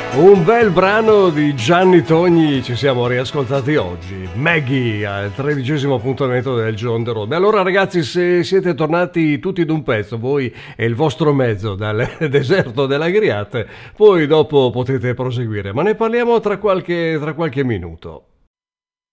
Un bel brano di Gianni Togni ci siamo riascoltati oggi. Maggie al 13° appuntamento del John the Road. Beh, allora ragazzi, se siete tornati tutti d'un pezzo, voi e il vostro mezzo dal deserto dell'Agriate, poi dopo potete proseguire, ma ne parliamo tra qualche minuto.